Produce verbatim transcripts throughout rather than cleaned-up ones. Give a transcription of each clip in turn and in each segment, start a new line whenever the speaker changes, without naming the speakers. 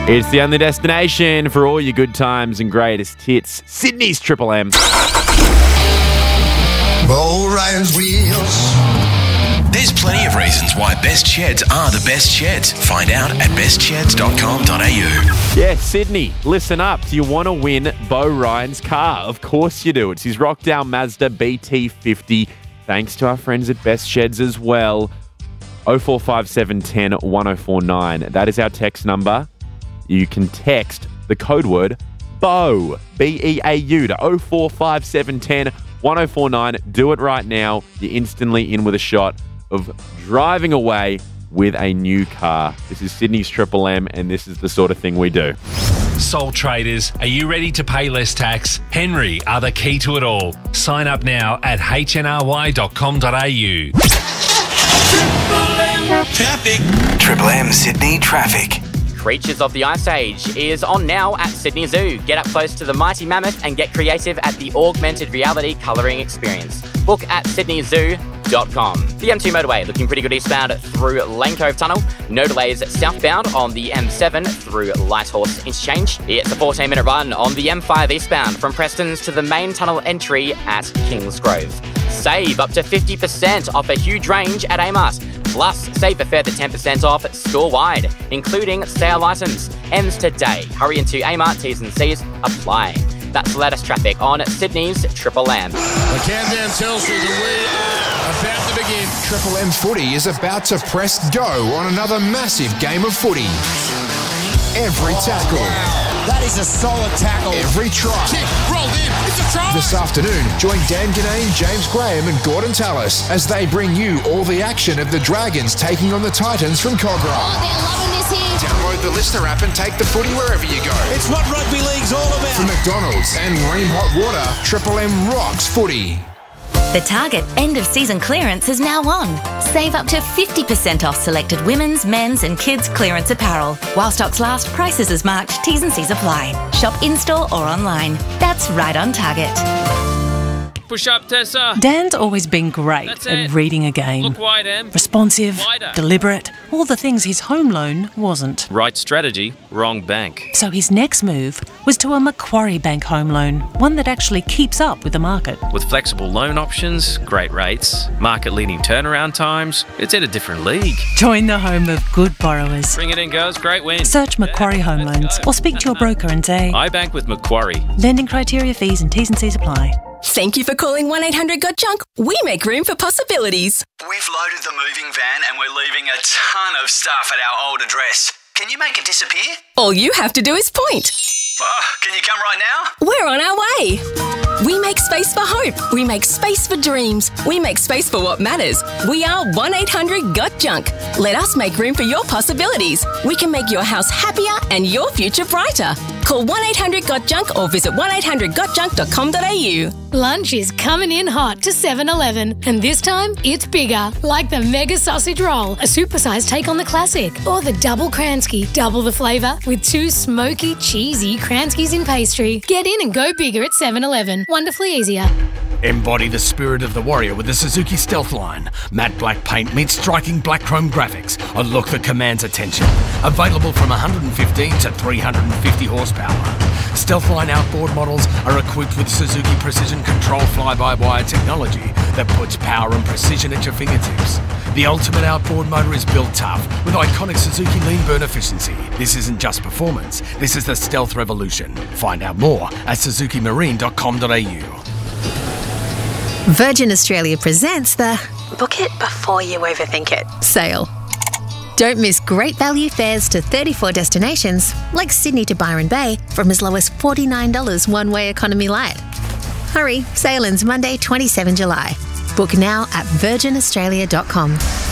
It's the only destination for all your good times and greatest hits. Sydney's Triple M.
Ryan's wheels.
There's plenty of reasons why best sheds are the best sheds. Find out at best sheds dot com dot a u.
Yeah, Sydney, listen up. Do you want to win Beau Ryan's car? Of course you do. It's his Rockdale Mazda B T fifty. Thanks to our friends at Best Sheds as well. oh four five seven, one oh, one oh four nine. That is our text number. You can text the code word BEAU, B E A U, to oh four five seven, one oh four nine. Do it right now. You're instantly in with a shot of driving away with a new car. This is Sydney's Triple M, and this is the sort of thing we do.
Sole traders, are you ready to pay less tax? Henry are the key to it all. Sign up now at h n r y dot com dot a u.
Traffic. Triple M Sydney Traffic.
Creatures of the Ice Age is on now at Sydney Zoo. Get up close to the mighty mammoth and get creative at the augmented reality colouring experience. Book at sydney zoo dot com. The M two motorway looking pretty good eastbound through Lane Cove Tunnel. No delays southbound on the M seven through Lighthorse Interchange. It's a fourteen minute run on the M five eastbound from Preston's to the main tunnel entry at Kingsgrove. Save up to fifty percent off a huge range at Amart. Plus, save a further ten percent off store-wide, including sale items. Ends today. Hurry into Amart, T's and C's apply. That's the latest traffic on Sydney's Triple M.
The countdown tells you that we are about to begin.
Triple M Footy is about to press go on another massive game of footy. Every tackle.
That is a solid tackle.
Every try.
Kick, rolled in, it's a try.
This afternoon, join Dan Ganane, James Graham and Gordon Tallis as they bring you all the action of the Dragons taking on the Titans from Cogra.
Oh, they're loving this here.
Download the Listener app and take the footy wherever you go.
It's what rugby league's all about.
From McDonald's and Ream Hot Water, Triple M rocks footy.
The Target end-of-season clearance is now on. Save up to fifty percent off selected women's, men's and kids' clearance apparel. While stocks last, prices as marked, T's and C's apply. Shop in-store or online. That's right on Target.
Push up, Tessa.
Dan's always been great
That's
at
it.
reading a game.
Look wide, Em.
Responsive,
Wider.
deliberate, all the things his home loan wasn't.
Right strategy, wrong bank.
So his next move was to a Macquarie Bank home loan, one that actually keeps up with the market.
With flexible loan options, great rates, market-leading turnaround times, it's in a different league.
Join the home of good borrowers.
Bring it in, girls. Great win.
Search Macquarie
Yeah,
Home
let's
Loans
go.
or speak to your broker and say,
I bank with Macquarie.
lending criteria, fees and T's and C's apply.
Thank you for calling one eight hundred got junk. We make room for possibilities.
We've loaded the moving van and we're leaving a ton of stuff at our old address. Can you make it disappear?
All you have to do is point.
Oh, can you come right now?
We're on our way. We make space for hope. We make space for dreams. We make space for what matters. We are one eight hundred got junk. Let us make room for your possibilities. We can make your house happier and your future brighter. Call one eight hundred got junk or visit one eight hundred got junk dot com dot a u.
Lunch is coming in hot to seven eleven, and this time it's bigger, like the Mega Sausage Roll, a supersized take on the classic, or the Double Kransky, double the flavour with two smoky, cheesy Kranskys in pastry. Get in and go bigger at seven eleven. Wonderfully easier.
Embody the spirit of the warrior with the Suzuki Stealth line. Matte black paint meets striking black chrome graphics. A look that commands attention. Available from one hundred fifteen to three hundred fifty horsepower. Stealth line outboard models are equipped with Suzuki Precision Control fly-by-wire technology that puts power and precision at your fingertips. The ultimate outboard motor is built tough with iconic Suzuki lean burn efficiency. This isn't just performance, this is the stealth revolution. Find out more at suzuki marine dot com dot a u.
Virgin Australia presents the Book It Before You Overthink It sale. Don't miss great value fares to thirty-four destinations, like Sydney to Byron Bay, from as low as forty-nine dollars one-way economy light. Hurry, sale ends Monday, the twenty-seventh of July. Book now at virgin australia dot com.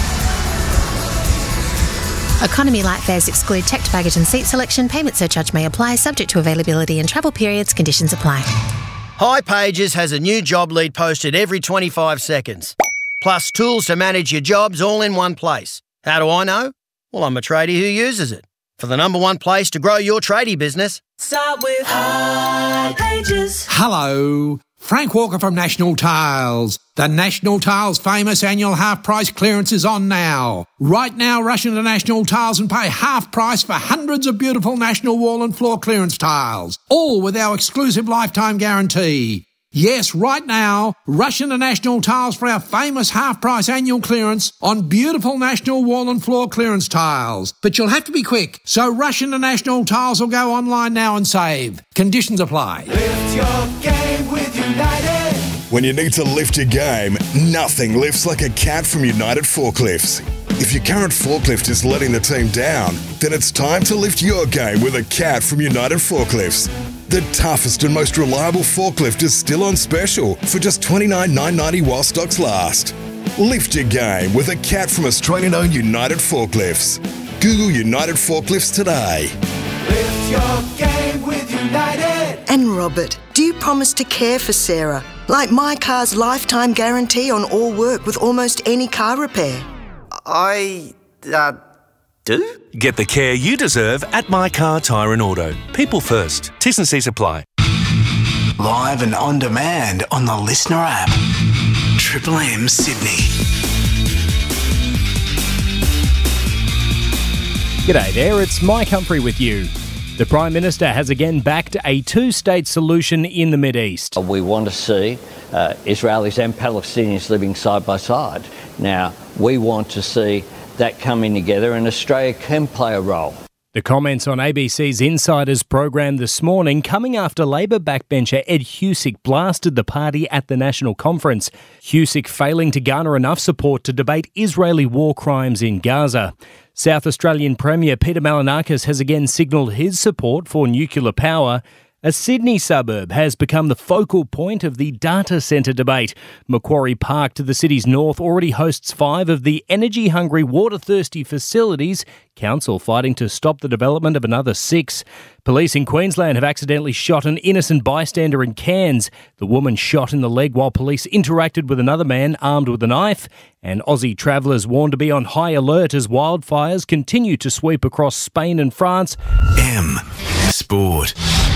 Economy light fares exclude checked baggage and seat selection. Payment surcharge may apply, subject to availability and travel periods. Conditions apply.
hipages has a new job lead posted every twenty-five seconds. Plus tools to manage your jobs all in one place. How do I know? Well, I'm a tradie who uses it. For the number one place to grow your tradie business,
Start with hipages.
Hello.
Frank Walker from National Tiles. The National Tiles famous annual half-price clearance is on now. Right now, rush into National Tiles and pay half price for hundreds of beautiful National wall and floor clearance tiles, all with our exclusive lifetime guarantee. Yes, right now, rush into National Tiles for our famous half-price annual clearance on beautiful National wall and floor clearance tiles. But you'll have to be quick, so rush into National Tiles or go online now and save. Conditions apply.
Lift your game with United.
When you need to lift your game, nothing lifts like a cat from United Forklifts. If your current forklift is letting the team down, then it's time to lift your game with a cat from United Forklifts. The toughest and most reliable forklift is still on special for just twenty-nine thousand nine hundred ninety dollars while stocks last. Lift your game with a cat from Australian-owned United Forklifts. Google United Forklifts today.
Lift your game with United.
And Robert, do you promise to care for Sarah? Like My Car's lifetime guarantee on all work with almost any car repair.
I, uh, do?
Get the care you deserve at My Car Tyre and Auto. People first. T's and C's apply.
Live and on demand on the Listener app. Triple M Sydney.
G'day there, it's Mike Humphrey with you. The Prime Minister has again backed a two-state solution in the Mideast.
We want to see uh, Israelis and Palestinians living side by side. Now, we want to see that coming together, and Australia can play a role.
The comments on A B C's Insiders program this morning coming after Labor backbencher Ed Husic blasted the party at the National Conference. Husic failing to garner enough support to debate Israeli war crimes in Gaza. South Australian Premier Peter Malinauskas has again signalled his support for nuclear power. A Sydney suburb has become the focal point of the data centre debate. Macquarie Park to the city's north already hosts five of the energy-hungry, water-thirsty facilities, council fighting to stop the development of another six. Police in Queensland have accidentally shot an innocent bystander in Cairns. The woman shot in the leg while police interacted with another man armed with a knife. And Aussie travellers warned to be on high alert as wildfires continue to sweep across Spain and France.
M Sport.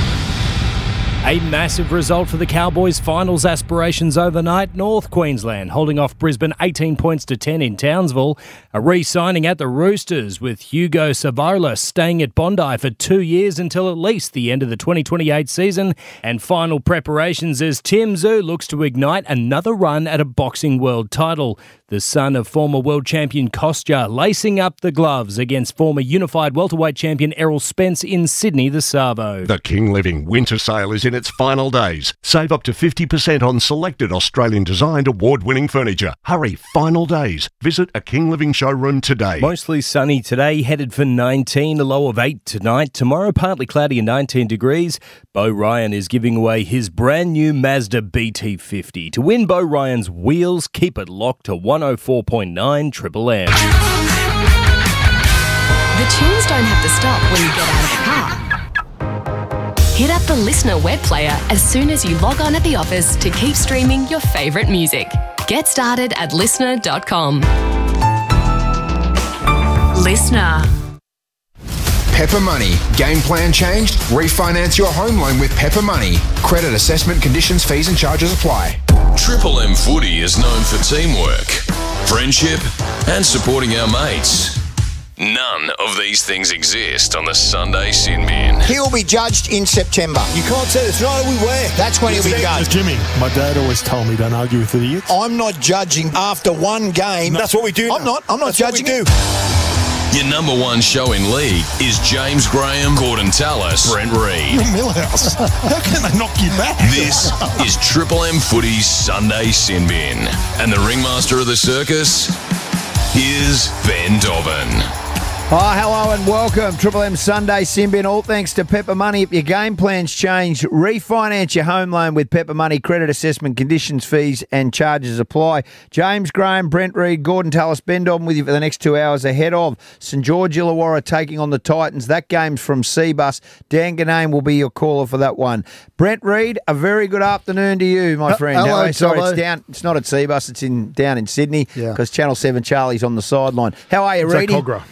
A massive result for the Cowboys' finals aspirations overnight. North Queensland holding off Brisbane eighteen points to ten in Townsville. A re-signing at the Roosters with Hugo Savola staying at Bondi for two years until at least the end of the twenty twenty-eight season. And final preparations as Tim Tszyu looks to ignite another run at a boxing world title. The son of former world champion Kostya lacing up the gloves against former unified welterweight champion Errol Spence in Sydney the Savo.
The King Living winter sale is in its final days. Save up to fifty percent on selected Australian-designed award-winning furniture. Hurry, final days. Visit a King Living showroom today.
Mostly sunny today, headed for nineteen, a low of eight tonight. Tomorrow, partly cloudy and nineteen degrees. Beau Ryan is giving away his brand new Mazda B T fifty. To win Beau Ryan's wheels, keep it locked to one oh four point nine Triple M.
The tunes don't have to stop when you get out of the car. Hit up the Listener web player as soon as you log on at the office to keep streaming your favourite music. Get started at listener dot com.
Listener. Pepper Money. Game plan changed? Refinance your home loan with Pepper Money. Credit assessment conditions, fees and charges apply.
Triple M Footy is known for teamwork, friendship and supporting our mates. None of these things exist on the Sunday Sin Bin.
He'll be judged in September. You can't say it's not we wear. That's when he'll be judged.
Jimmy, my dad always told me don't argue with idiots.
I'm not judging after one game.
No, that's what we do.
I'm not. I'm not
that's
judging you.
Your number one show in league is James Graham, Gordon Tallis, Brent Reid.
Millhouse. How can they knock you back?
This is Triple M Footy's Sunday Sin Bin. And the ringmaster of the circus is Ben Dobbin.
Hi, hello and welcome. Triple M Sunday Sin Bin, all thanks to Pepper Money. If your game plans change, refinance your home loan with Pepper Money. Credit assessment, conditions, fees and charges apply. James Graham, Brent Reid, Gordon Tallis, Ben Dobbin with you for the next two hours ahead of St George Illawarra taking on the Titans. That game's from Seabus. Dan Ganane will be your caller for that one. Brent Reid, a very good afternoon to you, my friend.
Hello,
How, sorry,
hello.
it's down. It's not at Seabus. It's in down in Sydney
Yeah.
because Channel seven Charlie's on the sideline. How are you,
It's
Reedy?
at Cogra. I'm great.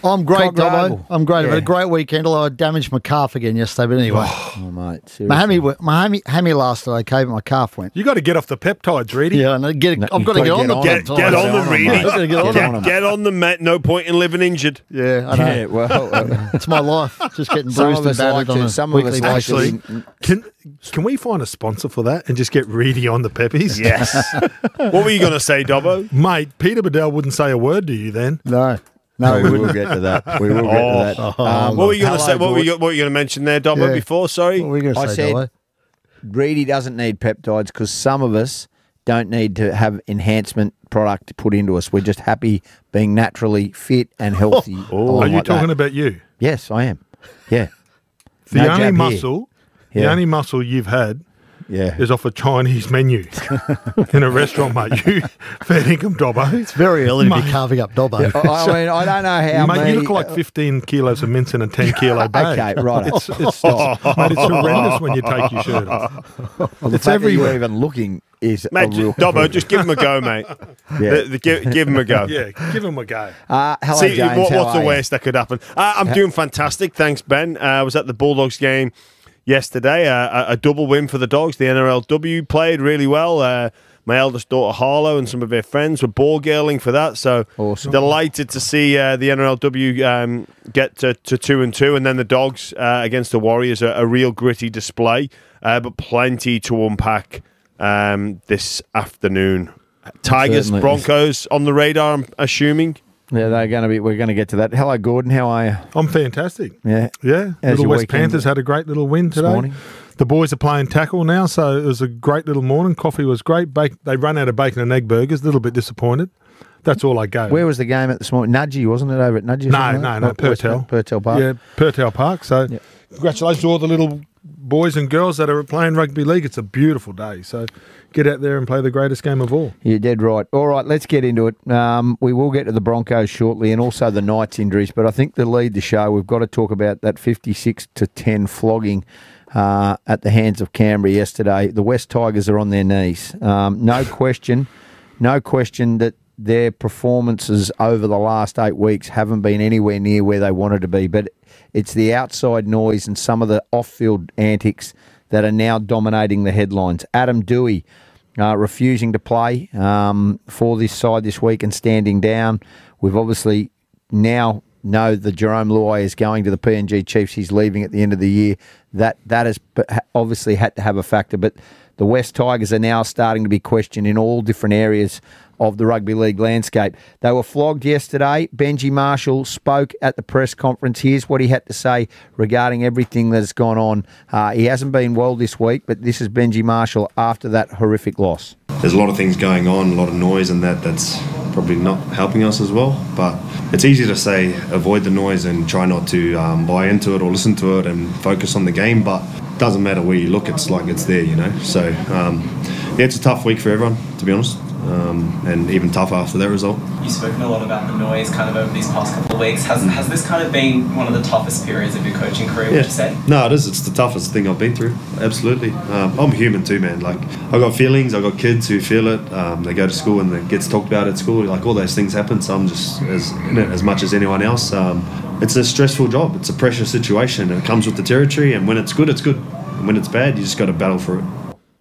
great,
Grable.
Dobbo. I'm great.
Yeah.
I've had a great weekend, although I damaged my calf again yesterday. But anyway.
Oh, mate. Seriously.
My hammy, my hammy, hammy lasted okay, but my calf went.
You got to get off the peptides, Reedy.
Yeah, and get,
No,
I've
you've
got to
gotta
get on
get
the
on
peptides.
them.
Get on them,
on
Reedy.
them,
I've got to get on
Get
them.
on them.
Get on them, Matt. No point in living injured.
Yeah, I know.
Yeah, well, uh,
It's my life. Just getting
some
bruised
of
and
us
battered
like
on
to.
a
Some of
weekly
us like
basis.
to.
Actually, can can we find a sponsor for that and just get Reedy on the peppies?
Yes. What were you going to say, Dobbo?
Mate, Peter Bedell wouldn't say a word to you then.
No. No,
we will get to that. We will get to that. Um,
what were you going to
hello,
say? What were
Gordon.
you, what were you going to mention there, Dobbo,
Yeah.
before? Sorry.
What were you going
I
to say,
said
Dobbo?
Reedy doesn't need peptides because some of us don't need to have enhancement product put into us. We're just happy being naturally fit and healthy.
Oh, are you
like
talking
that.
about you?
Yes, I am. Yeah.
The
No
only
jab here.
muscle, the
Yeah.
only muscle you've had
Yeah.
is off a Chinese menu in a restaurant, mate. You fair income, Dobbo.
It's very early to be
Mate.
carving up Dobbo.
Yeah, I I mean, I don't know how
Mate,
many.
you look like fifteen kilos of mince in a ten kilo bag.
Okay, right.
It's, it's, Stop. Mate, it's horrendous when you take your shirt off.
Well, the
It's
fact that
everywhere.
you're even looking is
Mate,
a
j-
real
Dobbo, just give him a go, mate.
Yeah.
The- the- give, give him a go.
Yeah, give him a go.
Uh, hello,
See,
James.
what,
how
what's
are
the
you?
worst that could happen? Uh, I'm doing fantastic. Thanks, Ben. Uh, I was at the Bulldogs game yesterday. Uh, a, a double win for the Dogs. The N R L W played really well. Uh, my eldest daughter, Harlow, and some of her friends were ball girling for that. So
Awesome.
delighted to see uh, the N R L W um, get to, to two and two. And then the Dogs uh, against the Warriors, a, a real gritty display, uh, but plenty to unpack um, this afternoon. Tigers,
Certainly.
Broncos on the radar, I'm assuming.
Yeah, they're going to be. We're going to get to that. Hello, Gordon. How are you?
I'm fantastic.
Yeah.
Yeah,
How's
little
your
West
weekend
Panthers had a great little win
this
today.
morning?
The boys are playing tackle now, so it was a great little morning. Coffee was great. Bake, they run out of bacon and egg burgers. A little bit disappointed. That's all I go.
Where was the game at this morning? Nudgee, wasn't it? Over at Nudgee? or
No,
something
no,
like
no,
that? West-
Purtell.
Purtell Park.
Yeah, Purtell Park. So congratulations to all the little boys and girls that are playing rugby league. It's a beautiful day. So get out there and play the greatest game of all.
You're dead right. All right, let's get into it. Um, we will get to the Broncos shortly and also the Knights injuries, but I think to lead the show, we've got to talk about that fifty-six to ten flogging uh, at the hands of Canberra yesterday. The West Tigers are on their knees. Um, no question, no question that their performances over the last eight weeks haven't been anywhere near where they wanted to be, but it's the outside noise and some of the off-field antics that are now dominating the headlines. Adam Doueihi uh, refusing to play um, for this side this week and standing down. We've obviously now know that Jerome Luai is going to the P N G Chiefs. He's leaving at the end of the year. That that has obviously had to have a factor, but the West Tigers are now starting to be questioned in all different areas of the rugby league landscape. They were flogged yesterday. Benji Marshall spoke at the press conference. Here's what he had to say regarding everything that's gone on. Uh, he hasn't been well this week, but this is Benji Marshall after that horrific loss.
There's a lot of things going on, a lot of noise, and that that's probably not helping us as well. But it's easy to say avoid the noise and try not to um, buy into it or listen to it and focus on the game, but it doesn't matter where you look, it's like it's there, you know. So um, yeah, it's a tough week for everyone, to be honest. Um, and even tougher after that result.
You've spoken a lot about the noise kind of over these past couple of weeks. Has has this kind of been one of the toughest periods of your coaching career, would you say?
No, it is. It's the toughest thing I've been through. Absolutely. Um, I'm human too, man. Like, I've got feelings. I've got kids who feel it. Um, they go to school and it gets talked about at school. Like, all those things happen. So I'm just as in it as much as anyone else. Um, it's a stressful job. It's a pressure situation. And it comes with the territory. And when it's good, it's good. And when it's bad, you just got to battle for it.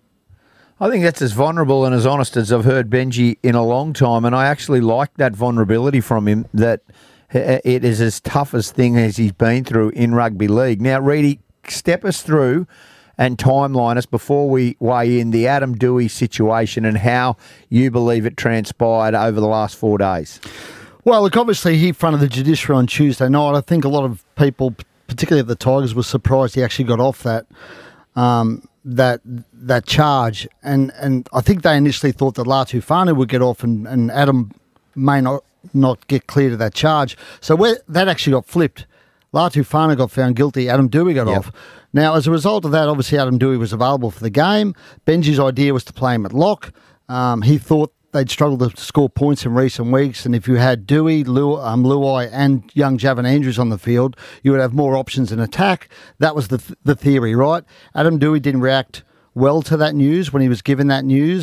I think that's as vulnerable and as honest as I've heard Benji in a long time, and I actually like that vulnerability from him, that it is as tough a thing as he's been through in rugby league. Now, Reedy, step us through and timeline us before we weigh in the Adam Doueihi situation and how you believe it transpired over the last four days.
Well, look, obviously he fronted the judiciary on Tuesday night. I think a lot of people, particularly the Tigers, were surprised he actually got off that um, that that charge. And and I think they initially thought that Latu Fanu would get off and, and Adam may not, not get cleared of that charge. So where that actually got flipped. Latu Fanu got found guilty, Adam Doueihi got yep. off. Now, as a result of that, obviously Adam Doueihi was available for the game. Benji's idea was to play him at lock. Um, he thought they'd struggled to score points in recent weeks, and if you had Doueihi, Lu, um, Luai and young Javon Andrews on the field, you would have more options in attack. That was the th- the theory, right? Adam Doueihi didn't react well to that news when he was given that news.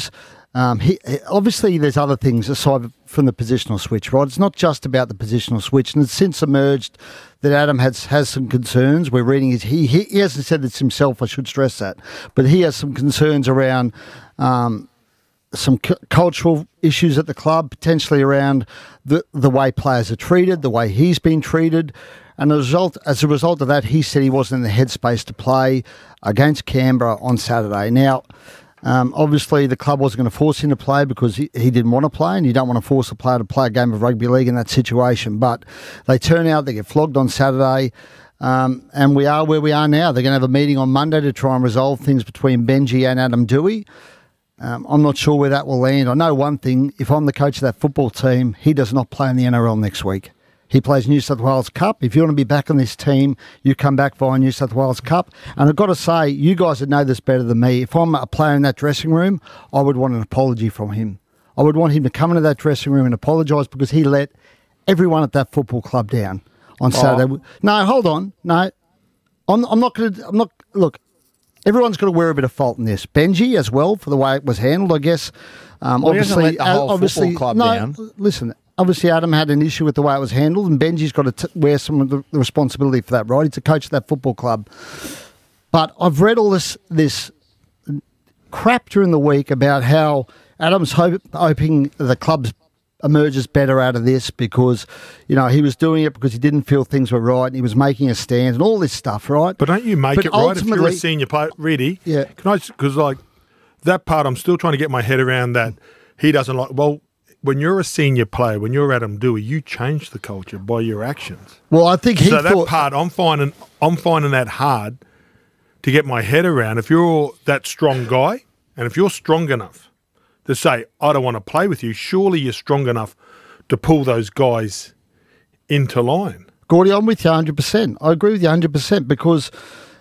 Um, he, obviously, there's other things aside from the positional switch, right? It's not just about the positional switch. And it's since emerged that Adam has, has some concerns. We're reading his, he, he he hasn't said this himself, I should stress that, but he has some concerns around um, some c- cultural issues at the club, potentially around the, the way players are treated, the way he's been treated. And as a result, as a result of that, he said he wasn't in the headspace to play against Canberra on Saturday. Now, Um, obviously, the club wasn't going to force him to play because he, he didn't want to play, and you don't want to force a player to play a game of rugby league in that situation. But they turn out, they get flogged on Saturday, um, and we are where we are now. They're going to have a meeting on Monday to try and resolve things between Benji and Adam Doueihi. Um, I'm not sure where that will land. I know one thing, if I'm the coach of that football team, he does not play in the N R L next week. He plays New South Wales Cup. If you want to be back on this team, you come back via New South Wales Cup. And I've got to say, you guys would know this better than me. If I'm a player in that dressing room, I would want an apology from him. I would want him to come into that dressing room and apologise because he let everyone at that football club down on Saturday. Oh. No, hold on. No, I'm, I'm not going to. I'm not. Look, everyone's got to wear a bit of fault in this. Benji as well for the way it was handled, I guess. Um,
well,
obviously,
he doesn't let the whole
obviously,
football club
no,
down.
Listen. Obviously, Adam had an issue with the way it was handled, and Benji's got to t- wear some of the, the responsibility for that, right? He's a coach of that football club. But I've read all this this crap during the week about how Adam's hope, hoping the club emerges better out of this because, you know, he was doing it because he didn't feel things were right and he was making a stand and all this stuff, right?
But don't you make
but
it right if you're a senior player? Really?
Yeah.
Can I, because like that part, I'm still trying to get my head around that he doesn't like, well, when you're a senior player, when you're Adam Doueihi, you change the culture by your actions.
Well, I think he
so
thought...
that part, I'm finding, I'm finding that hard to get my head around. If you're that strong guy, and if you're strong enough to say, I don't want to play with you, surely you're strong enough to pull those guys into line.
Gordy, I'm with you one hundred percent. I agree with you one hundred percent because,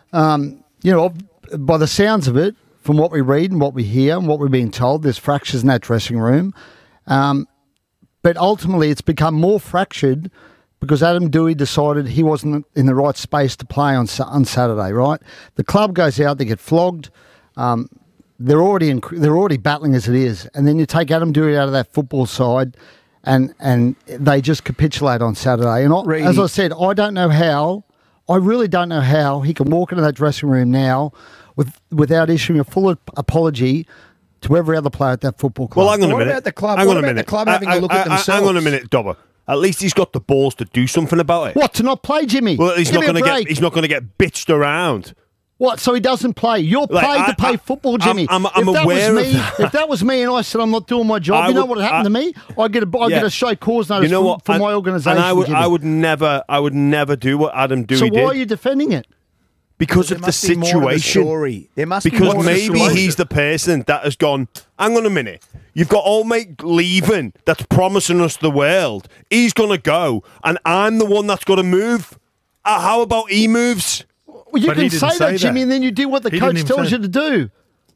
um, you know, by the sounds of it, from what we read and what we hear and what we're being told, there's fractures in that dressing room. Um, but ultimately, it's become more fractured because Adam Doueihi decided he wasn't in the right space to play on on Saturday. Right, the club goes out, they get flogged. Um, they're already in, they're already battling as it is, and then you take Adam Doueihi out of that football side, and and they just capitulate on Saturday. And I, as I said, I don't know how. I really don't know how he can walk into that dressing room now with without issuing a full apology to every other player at that football club.
Well, hang on a
What
minute.
about the club?
Hang
What
on a
about
minute.
the club having
I-
a look
I-
at
I-
themselves?
Hang on a minute, Dobber. At least he's got the balls to do something about it.
What, to not play, Jimmy?
Well, he's
Give
not
me a
going to get.
break.
He's not going to get bitched around.
What? So he doesn't play? You're
Like,
paid
I-
to play
I-
football,
I'm-
Jimmy.
I'm- I'm
if that
aware
was
of
me,
that.
if that was me, and I said I'm not doing my job,
I
you know
would-
what happened
I-
to me? I get a, I
Yeah.
get a show cause notice
You know
from,
what?
from
And-
my organisation.
And I would,
Jimmy.
I would never, I would never do what Adam Doueihi
So
did.
why are you defending it?
Because
There
of the
must be more to the
situation.
story. There must be
because
more to the
maybe
story.
he's the person that has gone, hang on a minute, you've got old mate leaving that's promising us the world. He's going to go, and I'm the one that's got to move. Uh, how about he moves?
Well, you
But he
can
didn't
say,
say
that, Jimmy,
that.
and then you do what the
He
coach
didn't even
tells
say
you to do.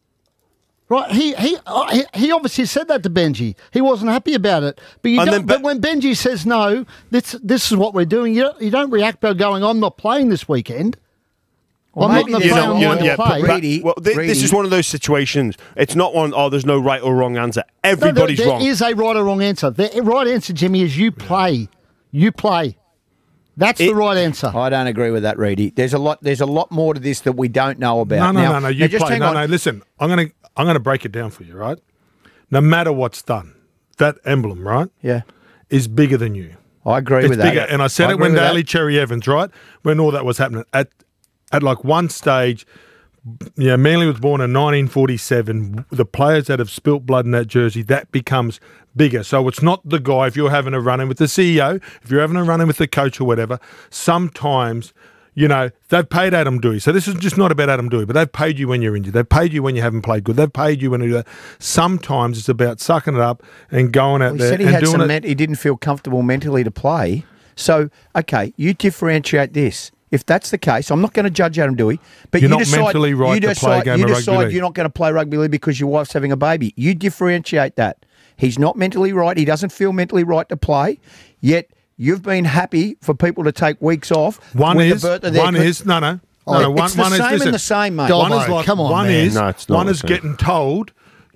Right? He he uh, he, he obviously said that to Benji. He wasn't happy about it. But you
And
don't.
then
But when Benji says no, this this is what we're doing. You don't, you don't react by going, "I'm not playing this weekend."
Well,
I'm not
maybe
in the
there's
frame
no-
of
you
mind
know,
to
yeah,
play.
but Brady-
Well, thi- this is one of those situations. It's not one, oh, there's no right or wrong answer.
No, there-
Everybody's
there
wrong.
is a right or wrong answer. The right answer, Jimmy, is you play. You play. That's the right answer.
I don't agree with that, Reedy. There's a lot. There's a lot more to this that we don't know about.
No, no,
now,
no, no.
now
You
just
play.
hang
No,
on.
no. Listen, I'm gonna, I'm gonna break it down for you, right? No matter what's done, that emblem, right?
Yeah,
is bigger than you.
I agree
it's
with that.
bigger. And I said
I
it
agree
when
with that.
Daly Cherry Evans, right? When all that was happening at, at like one stage. Yeah, Manly was born in nineteen forty-seven. The players that have spilt blood in that jersey, that becomes bigger. So it's not the guy, if you're having a run-in with the C E O, if you're having a run-in with the coach or whatever, sometimes, you know, they've paid Adam Doueihi. So this is just not about Adam Doueihi, but they've paid you when you're injured. They've paid you when you haven't played good. They've paid you when you do that. Sometimes it's about sucking it up and going out
Well, he
there
said he
and
had
doing
some
it.
men- he didn't feel comfortable mentally to play. So, okay, you differentiate this. If that's the case, I'm not going to judge Adam Doueihi, but
You're
you
not
decide,
mentally right
you
to
decide,
play a game
you
of rugby
decide
league.
you're not going to play rugby league because your wife's having a baby. You differentiate that. He's not mentally right. He doesn't feel mentally right to play, yet you've been happy for people to take weeks off.
One
when the
is,
birth of their
one
kid-
is, no, no.
Oh,
No, no,
it's
one,
the
one
same
is,
and
listen,
the same, mate.
One
Dobbo,
is like,
come on,
one
man.
is,
No, it's not
one
the
is
same.
getting told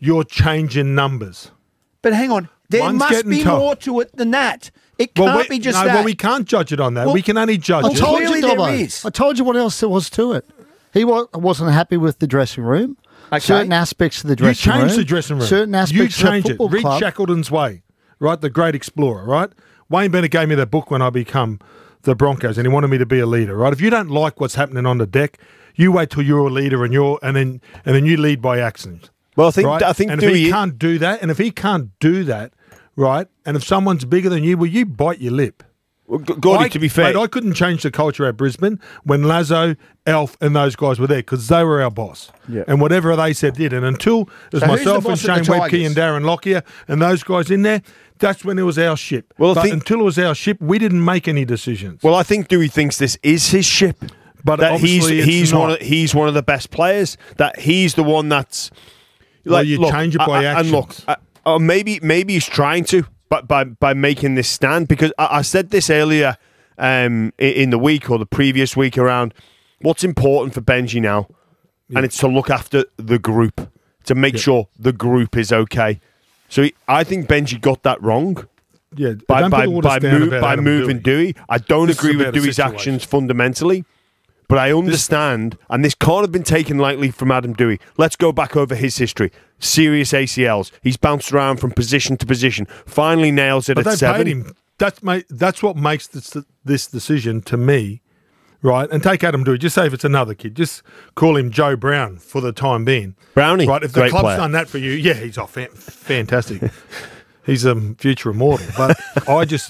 you're changing numbers.
But hang on, there
One's
must
getting
be
tough.
more to it than that. It can't
Well, we,
be just
no,
that.
well, we can't judge it on that.
Well,
we can only judge
I
it.
told you,
Clearly there
Dobbo.
is.
I told you what else there was to it. He wa- wasn't happy with the dressing room.
Okay.
Certain aspects of the
You
dressing room.
changed the dressing room.
Certain aspects
You
of the
change it.
football
Read
club.
Shackleton's Way, right? The great explorer, right? Wayne Bennett gave me that book when I become the Broncos, and he wanted me to be a leader, right? If you don't like what's happening on the deck, you wait till you're a leader, and you're and then and then you lead by actions.
Well, I think
right?
I think
and if
Dewey
he can't do that, and if he can't do that, right? And if someone's bigger than you, well, you bite your lip.
Well, G- Gordy,
I,
to be fair,
mate, I couldn't change the culture at Brisbane when Lazo, Elf, and those guys were there because they were our boss.
Yeah.
And whatever they said did. And until it was
So who's the
myself and
boss
Shane
of the
Webke
Tigers?
and Darren Lockyer and those guys in there, that's when it was our ship.
Well, I
but
think-
until it was our ship, we didn't make any decisions.
well, I think Dewey thinks this is his ship.
But
that he's
obviously it's
he's
not.
one of, he's one of the best players. That he's the one that's
Well, you change it by
I- I- And look,
actions.
I, oh, maybe maybe he's trying to, but by by making this stand, because I, I said this earlier um, i- in the week or the previous week around what's important for Benji now, and it's to look after the group, to make
Yeah.
sure the group is okay. So he, I think Benji got that wrong.
Yeah,
By
don't put
by
the
by,
orders down
move,
about
by
Adam
moving
Dewey.
Dewey. I don't
This is
agree with
about a
Dewey's
situation.
actions fundamentally, but I understand, and this can't have been taken lightly from Adam Dewey. Let's go back over his history. Serious A C Ls. He's bounced around from position to position. Finally nails it
But
at
they
seven.
paid him. That's, mate, that's what makes this, this decision to me, right? And take Adam Dewey. Just say if it's another kid, just call him Joe Brown for the time being.
Brownie,
Right? If the
great
club's
player.
done that for you, yeah, he's off. Fan- fantastic. He's a future immortal. But I just,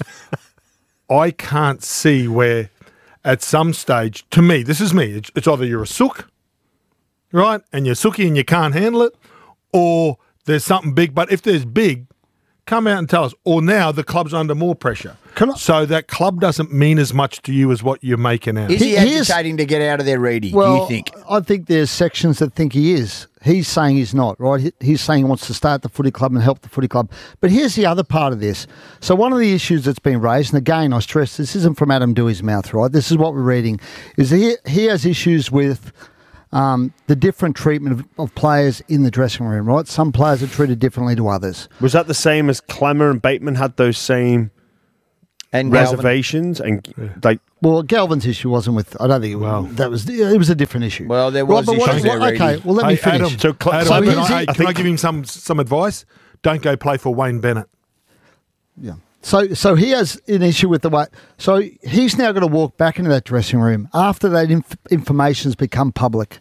I can't see where at some stage, to me, this is me, it's, it's either you're a sook, right? And you're sooky and you can't handle it, or there's something big. But if there's big, come out and tell us. Or now the club's under more pressure. So that club doesn't mean as much to you as what you're making out.
Is he,
He- he is-
agitating to get out of there, Reedy,
Well,
do you think?
I think there's sections that think he is. He's saying he's not, right? He- He's saying he wants to start the footy club and help the footy club. But here's the other part of this. So one of the issues that's been raised, and again, I stress this isn't from Adam Dewey's mouth, right? This is what we're reading, is he, he has issues with um, the different treatment of, of players in the dressing room, right? Some players are treated differently to others.
Was that the same as Clemmer and Bateman had those same
And Galvin.
reservations? And like,
Well, Galvin's issue wasn't with. I don't think it,
Well.
that was. It was a different issue.
Well, there
Right,
was
but what-
issues there,
what- Okay,
Reedy.
well, let me
Hey,
finish.
Adam,
So Cl-
Adam,
so
can,
here's
I,
the-
hey,
I
can I
think-
give him some some advice? Don't go play for Wayne Bennett.
Yeah. So so he has an issue with the way. So he's now going to walk back into that dressing room after that inf- information's become public.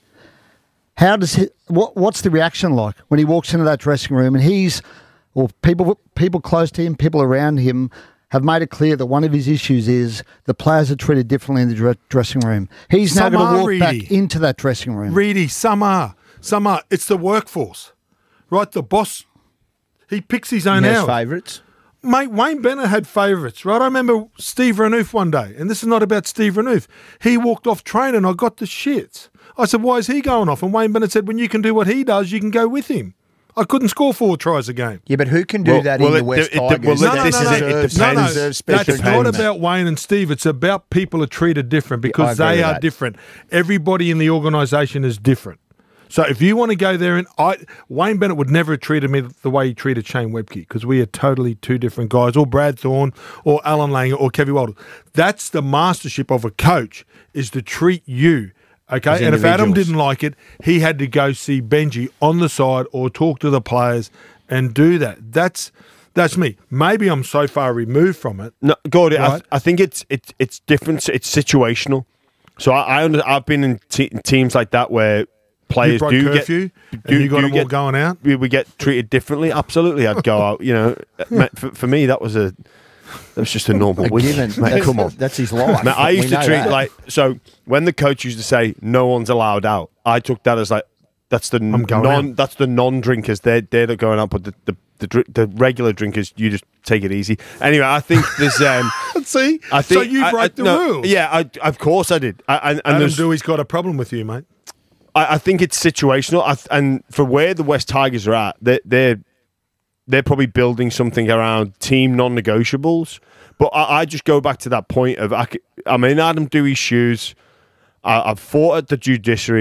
How does he? What what's the reaction like when he walks into that dressing room and he's, or people people close to him, people around him have made it clear that one of his issues is the players are treated differently in the dre- dressing room. He's now
Some
going to
are,
walk back
Reedy.
into that dressing room.
Reedy, some are. Some are. It's the workforce, right? The boss, he picks his own
He has
hours.
favourites.
Mate, Wayne Bennett had favourites, right? I remember Steve Renouf one day, and this is not about Steve Renouf. He walked off training, I got the shits. I said, why is he going off? And Wayne Bennett said, when you can do what he does, you can go with him. I couldn't score four tries a game.
Yeah, but who can do
Well-
that
well,
in
it-
the West
it- it-
Tigers?
well,
No, no,
this
no,
is
no.
it. It
No, no,
depends.
Deserves special
That's not
treatment.
about Wayne and Steve. It's about people are treated different because
I agree
they
with
are
that.
different. Everybody in the organisation is different. So if you want to go there, and I, Wayne Bennett would never have treated me the way he treated Shane Webke because we are totally two different guys, or Brad Thorne, or Alan Lang, or Kevin Wilder. That's the mastership of a coach, is to treat you. Okay,
As
and if Adam
individuals.
didn't like it, he had to go see Benji on the side or talk to the players and do that. That's that's me. Maybe I'm so far removed from it.
No, Gordy, I,
Right.
th- I think it's it's it's different. It's situational. So I, I under, I've been in te- teams like that where players
broke
do
curfew
get
and you got them all
get,
going out?
We, we get treated differently. Absolutely, I'd go out. You know, Ma- for, for me that was a that was just a normal
A
week.
given.
Mate,
That's-
come on,
that's his life.
Mate, I
We
used to
know
treat
that.
like so when the coach used to say no one's allowed out. I took that as like that's the
I'm going
non
out.
that's the non drinkers. They're they're the going out, but the the the, dr- the regular drinkers, you just take it easy. Anyway, I think there's. Um,
See,
I
so
think,
you
I-
broke
I-
the
no,
rules.
Yeah, I, of course I did. I, and and
Adam
there's-
Dewey's got a problem with you, mate.
I, I think it's situational. I, th- and for where the West Tigers are at, they're they're, they're probably building something around team non-negotiables. But I, I just go back to that point of I c- I'm in Adam Dewey's shoes. I, I've fought at the judiciary.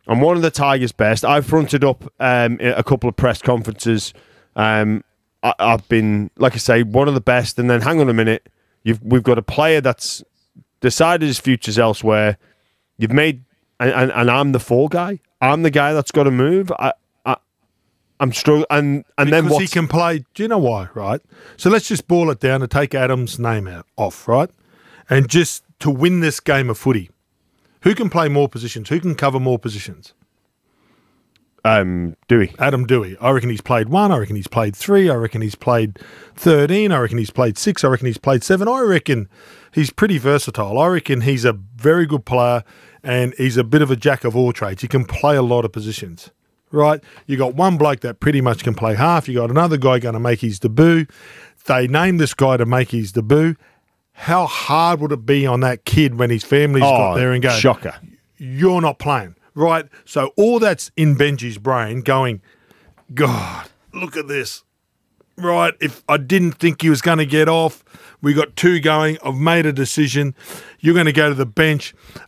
I'm one of the Tigers' best. I fronted up um, a couple of press conferences. Um, I, I've been, like I say, one of the best. And then, hang on a minute, you've we've got a player that's decided his future's elsewhere. You've made, and, and, and I'm the fall guy. I'm the guy that's got to move. I, I, I'm struggling. And, and then
Because
what's...
he can play, do you know why, right? So let's just boil it down to take Adam's name out off, right? And just to win this game of footy. Who can play more positions? Who can cover more positions?
Um, Dewey.
Adam Dewey. I reckon he's played one. I reckon he's played three. I reckon he's played thirteen. I reckon he's played six. I reckon he's played seven. I reckon he's pretty versatile. I reckon he's a very good player and he's a bit of a jack of all trades. He can play a lot of positions, right? You got one bloke that pretty much can play half. You got another guy going to make his debut. They named this guy to make his debut. How hard would it be on that kid when his family's
Oh,
got there and go,
shocker.
You're not playing, right? So all that's in Benji's brain going, God, look at this, right? If I didn't think he was going to get off, we got two going. I've made a decision. You're going to go to the bench.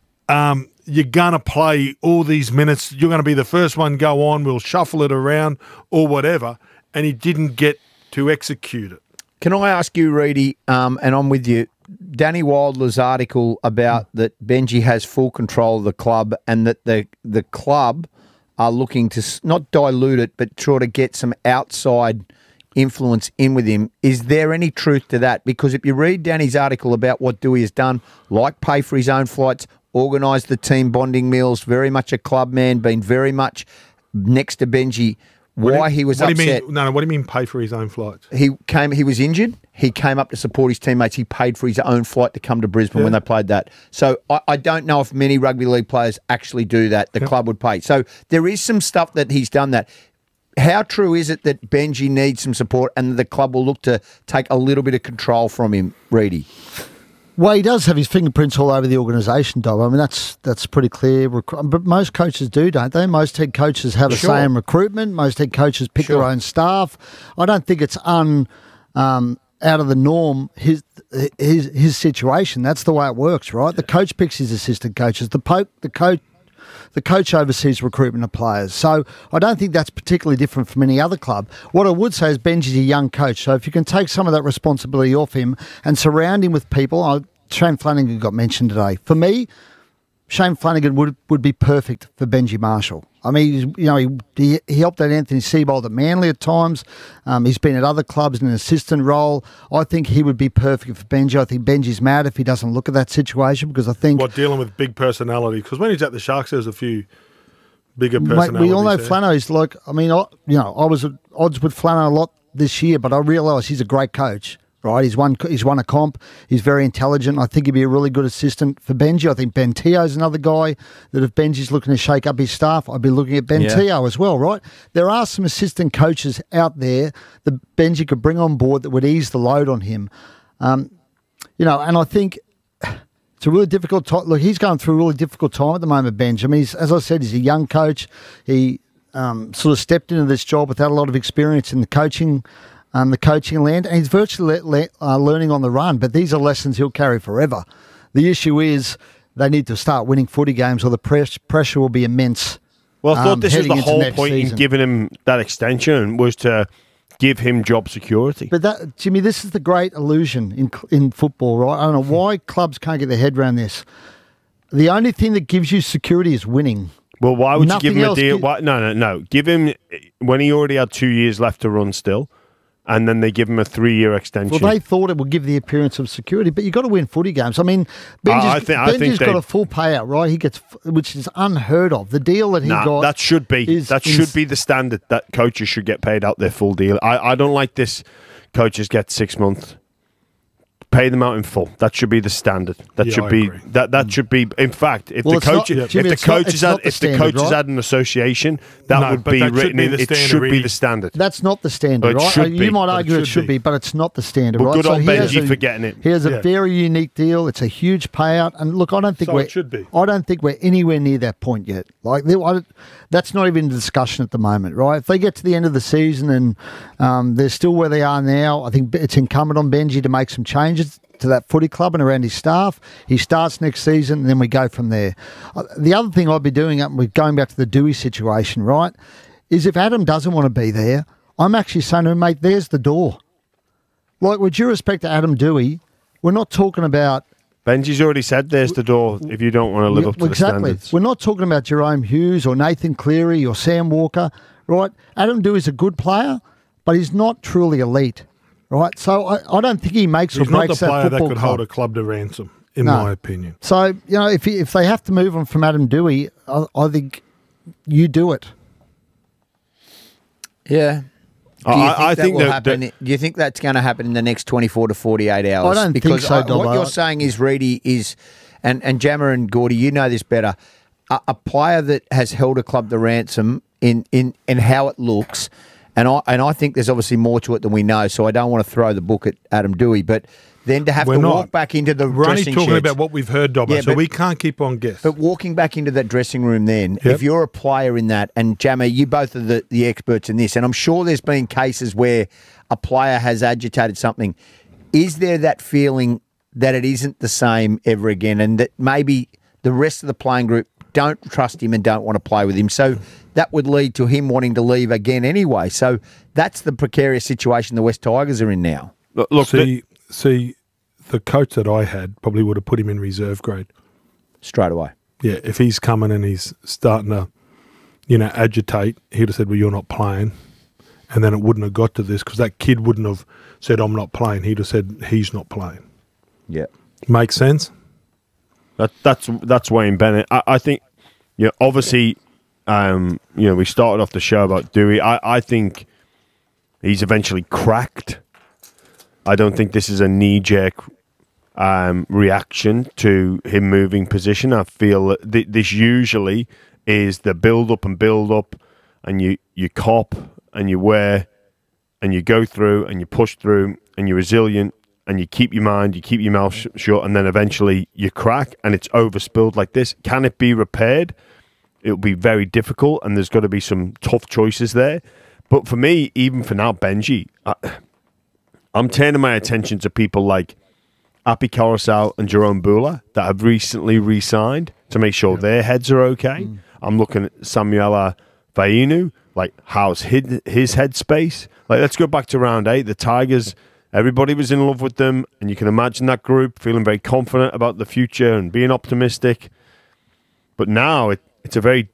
Um, you're going to play all these minutes. You're going to be the first one go on. We'll shuffle it around or whatever. And he didn't get to execute it.
Can I ask you, Reedy, um, and I'm with you, Danny Wilder's article about that Benji has full control of the club and that the the club are looking to s- not dilute it but try to get some outside influence in with him. Is there any truth to that? Because if you read Danny's article about what Dewey has done, like pay for his own flights, organised the team bonding meals, very much a club man, been very much next to Benji,
What do
why
you-
he was
what
upset.
Do you mean, no, no, what do you mean pay for his own flights?
He came. He was injured. He came up to support his teammates. He paid for his own flight to come to Brisbane
Yeah.
when they played that. So I, I don't know if many rugby league players actually do that. The
Yeah.
club would pay. So there is some stuff that he's done that. How true is it that Benji needs some support and the club will look to take a little bit of control from him, Reedy?
Well, he does have his fingerprints all over the organisation, Dob. I mean, that's that's pretty clear. Recru- But most coaches do, don't they? Most head coaches have a
Sure.
say in recruitment. Most head coaches pick
Sure.
their own staff. I don't think it's un um, out of the norm his his his situation. That's the way it works, right? The coach picks his assistant coaches. The po- the coach. The coach oversees recruitment of players. So I don't think that's particularly different from any other club. What I would say is Benji's a young coach. So if you can take some of that responsibility off him and surround him with people, I, Shane Flanagan got mentioned today. For me, Shane Flanagan would would be perfect for Benji Marshall. I mean, he's- you know, he, he he helped out Anthony Seibold at Manly at times. Um, he's been at other clubs in an assistant role. I think he would be perfect for Benji. I think Benji's mad if he doesn't look at that situation because I think
What, dealing with big personality? Because when he's at the Sharks, there's a few bigger
Mate,
personalities.
we all know
there.
Flano's like, I mean, I, you know, I was at odds with Flano a lot this year, but I realise he's a great coach, right? He's won, he's won a comp. He's very intelligent. I think he'd be a really good assistant for Benji. I think Ben Teo's another guy that if Benji's looking to shake up his staff, I'd be looking at Ben
Yeah.
Teo as well, right? There are some assistant coaches out there that Benji could bring on board that would ease the load on him. Um, you know, and I think it's a really difficult time. Look, he's going through a really difficult time at the moment, Benj. I mean, he's, as I said, he's a young coach. He um, sort of stepped into this job without a lot of experience in the coaching, um, the coaching land, and he's virtually le- le- uh, learning on the run. But these are lessons he'll carry forever. The issue is they need to start winning footy games, or the press, pressure will be immense.
Well, I thought
um,
this was
heading
the
into
whole
next
point
season.
in giving him that extension was to give him job security.
But that, Jimmy, this is the great illusion in in football, right? I don't know why clubs can't get their head around this. The only thing that gives you security is winning.
Well, why would
Nothing
you give him a
else
deal?
gi-
Why, no, no, no. Give him when he already had two years left to run still, and then they give him a three-year extension.
Well, they thought it would give the appearance of security, but you've got to win footy games. I mean, Benji's,
I think- I
Benji's
think
got
they-
a full payout, right? He gets, f- which is unheard of. The deal that he
Nah,
got,
that should be
is
that
ins-
should be the standard that coaches should get paid out their full deal. I, I don't like this. Coaches get six months. Pay them out in full. That should be the standard. That
Yeah,
should
I
be
agree.
that. That should be. In fact, if
Well,
the
it's not-
coach,
yeah,
if
Jimmy,
the
it's not-
coaches
it's
had,
not the
if the
standard,
coaches
right?
had an association, that
No,
would
but
be
that should
written
be
in.
the
It
standard,
should be
really.
the standard.
That's not the standard,
It
right?
should
you
be,
might
but it
argue it
should
should be.
be.
but it's not the standard,
Well,
right?
good on
he has
Benji
a-
for getting it.
He has a
Yeah.
very unique deal. It's a huge payout, and look, I don't think
So
we're.
it should be.
I don't think we're anywhere near that point yet. Like there- I- that's not even a discussion at the moment, right? If they get to the end of the season and um, they're still where they are now, I think it's incumbent on Benji to make some changes. changes to that footy club and around his staff. He starts next season, and then we go from there. Uh, the other thing I'd be doing, up with going back to the Dewey situation, right, is if Adam doesn't want to be there, I'm actually saying to him, mate, there's the door. Like, with due respect to Adam Dewey, we're not talking about...
Benji's already said there's the door if you don't want to live
yeah,
up to
exactly.
the standards.
We're not talking about Jerome Hughes or Nathan Cleary or Sam Walker, right? Adam Dewey's a good player, but he's not truly elite, right? So I, I don't think he makes
He's
or breaks
not the player
that
that
football
could
club.
hold a club to ransom, in
No.
my opinion.
So, you know, if he, if they have to move on from Adam Dewey, I, I think you do it.
Yeah. Do you
I-
think
I
that
think
will
that-
happen?
that-
Do you think that's going to happen in the next twenty-four to forty-eight hours?
I don't
because
think so,
I-
Dobbo.
what you're saying is, Reedy, is, and, and Jammer and Gordy, you know this better, a, a player that has held a club to ransom in, in, in how it looks, and I and I think there's obviously more to it than we know, so I don't want to throw the book at Adam Dewey, but then to have
We're
to
not.
walk back into the
We're only
dressing
talking
sheds-
about what we've heard, Dobbo,
Yeah,
so
but-
we can't keep on guessing.
But walking back into that dressing room then,
Yep.
if you're a player in that, and Jammer, you both are the, the experts in this, and I'm sure there's been cases where a player has agitated something. Is there that feeling that it isn't the same ever again and that maybe the rest of the playing group don't trust him and don't want to play with him? So that would lead to him wanting to leave again anyway. So that's the precarious situation the West Tigers are in now.
Look, look
see, see, the coach that I had probably would have put him in reserve grade.
Straight away.
Yeah, if he's coming and he's starting to, you know, agitate, he'd have said, well, you're not playing. And then it wouldn't have got to this because that kid wouldn't have said, I'm not playing. He'd have said, he's not playing.
Yeah.
Makes sense?
That, that's that's Wayne Bennett. I, I think, you know, obviously, um, you know, we started off the show about Dewey. I, I think he's eventually cracked. I don't think this is a knee-jerk um, reaction to him moving position. I feel that th- this usually is the build-up and build-up, and you, you cop and you wear and you go through and you push through and you're resilient and you keep your mind, you keep your mouth sh- shut, and then eventually you crack and it's overspilled like this. Can it be repaired? It'll be very difficult, and there's got to be some tough choices there. But for me, even for now, Benji, I, I'm turning my attention to people like Api Carousel and Jerome Bula that have recently re-signed to make sure their heads are okay. Mm. I'm looking at Samuela Vainu, like how's his, his headspace? Like, let's go back to round eight. The Tigers, everybody was in love with them, and you can imagine that group feeling very confident about the future and being optimistic. But now it, it's a very